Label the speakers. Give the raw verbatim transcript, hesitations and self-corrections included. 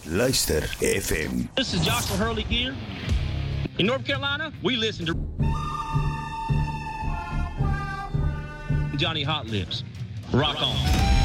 Speaker 1: Luister F M.
Speaker 2: This is Joshua Hurley here. In North Carolina, we listen to Johnny Hot Lips. Rock on.